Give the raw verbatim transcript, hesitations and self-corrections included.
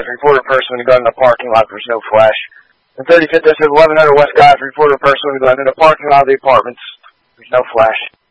Guys, reported a person when he got in the parking lot. There's no flash. And thirty-fifth, I said eleven hundred West Guys, reported a person when he got in the parking lot of the apartments. There's no flash.